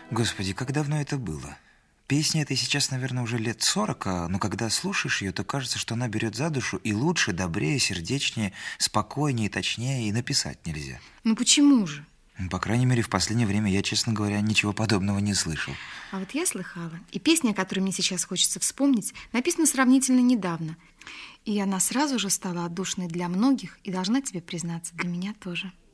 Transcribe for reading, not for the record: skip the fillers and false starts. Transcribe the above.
Господи, как давно это было? Песня этой сейчас, наверное, уже лет 40, но когда слушаешь ее, то кажется, что она берет за душу, и лучше, добрее, сердечнее, спокойнее, точнее и написать нельзя. Ну почему же? По крайней мере, в последнее время я, честно говоря, ничего подобного не слышал. А вот я слыхала, и песня, о которой мне сейчас хочется вспомнить, написана сравнительно недавно. И она сразу же стала отдушной для многих и, должна тебе признаться, для меня тоже.